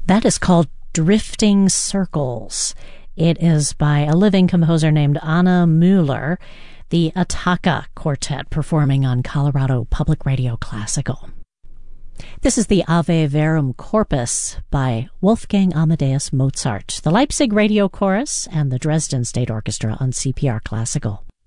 That is called Drifting Circles. It is by a living composer named Anna Mueller, the Attacca Quartet, performing on Colorado Public Radio Classical. This is the Ave Verum Corpus by Wolfgang Amadeus Mozart, the Leipzig Radio Chorus, and the Dresden State Orchestra on CPR Classical.